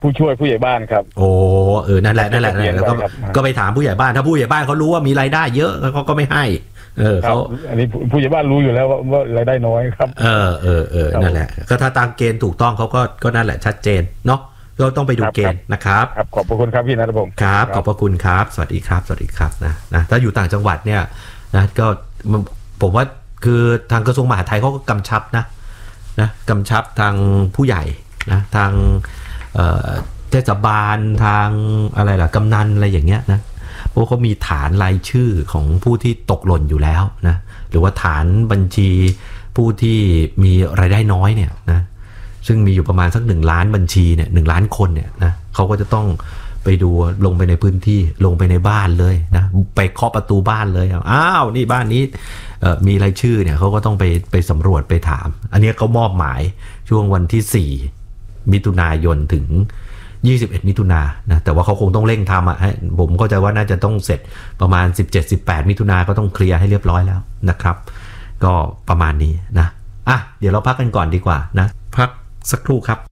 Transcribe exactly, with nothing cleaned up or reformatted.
ผู้ช่วยผู้ใหญ่บ้านครับโอ้เออนั่นแหละนั่นแหละแล้วก็ก็ไปถามผู้ใหญ่บ้านถ้าผู้ใหญ่บ้านเขารู้ว่ามีรายได้เยอะเขาก็ไม่ให้เออเขาอันนี้ผู้ใหญ่บ้านรู้อยู่แล้วว่าว่ารายได้น้อยครับเออเออเออนั่นแหละก็ถ้าตามเกณฑ์ถูกต้องเขาก็ก็นั่นแหละชัดเจนเนาะก็ต้องไปดูเกณฑ์นะครับครับขอบพระคุณครับพี่ณัฐพงศ์ครับขอบพระคุณครับสวัสดีครับสวัสดีครับนะนะถ้าอยู่ต่างจังหวัดเนี่ยนะก็ผมว่าคือทางกระทรวงมหาดไทยเขาก็กำชับนะนะกำชับทางผู้ใหญ่นะทางเทศบาลทางอะไรล่ะกำนันอะไรอย่างเงี้ยนะเพราะเขามีฐานรายชื่อของผู้ที่ตกหล่นอยู่แล้วนะหรือว่าฐานบัญชีผู้ที่มีรายได้น้อยเนี่ยนะซึ่งมีอยู่ประมาณสักหนึ่งล้านบัญชีเนี่ยหนึ่งล้านคนเนี่ยนะเขาก็จะต้องไปดูลงไปในพื้นที่ลงไปในบ้านเลยนะไปเคาะประตูบ้านเลยอ้าวนี่บ้านนี้มีรายชื่อเนี่ยเขาก็ต้องไปไปสำรวจไปถามอันนี้เขามอบหมายช่วงวันที่สี่มิถุนายนถึงยี่สิบเอ็ดมิถุนายนนะแต่ว่าเขาคงต้องเร่งทำอ่ะให้ผมเข้าใจว่าน่าจะต้องเสร็จประมาณสิบเจ็ด สิบแปดมิถุนายนก็ต้องเคลียร์ให้เรียบร้อยแล้วนะครับก็ประมาณนี้นะอ่ะเดี๋ยวเราพักกันก่อนดีกว่านะพักสักครู่ครับ